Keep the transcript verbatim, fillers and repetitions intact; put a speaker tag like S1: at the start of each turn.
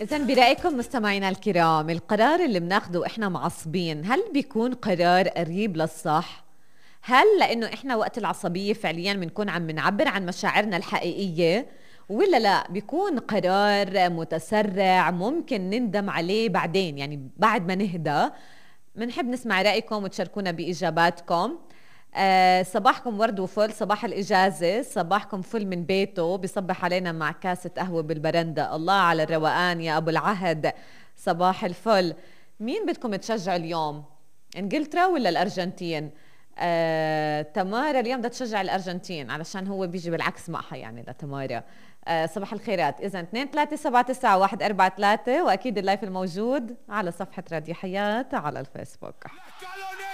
S1: إذا برأيكم مستمعينا الكرام، القرار اللي بناخده إحنا معصبين هل بيكون قرار قريب للصح؟ هل لأنه إحنا وقت العصبية فعليا بنكون عم بنعبر عن مشاعرنا الحقيقية، ولا لا بيكون قرار متسرع ممكن نندم عليه بعدين، يعني بعد ما نهدى؟ بنحب نسمع رأيكم وتشاركونا بإجاباتكم. آه صباحكم ورد وفل، صباح الإجازة، صباحكم فل من بيته بيصبح علينا مع كاسة قهوة بالبرندة. الله على الروقان يا أبو العهد، صباح الفل. مين بدكم تشجعوا اليوم، إنجلترا ولا الأرجنتين؟ آه، تمارا اليوم بدها تشجع الأرجنتين علشان هو بيجي بالعكس معها يعني لتمارا. آه، صباح الخيرات. إذا اثنين ثلاثة سبعة تسعة واحد أربعة ثلاثة، وأكيد اللايف الموجود على صفحة راديو حياة على الفيسبوك.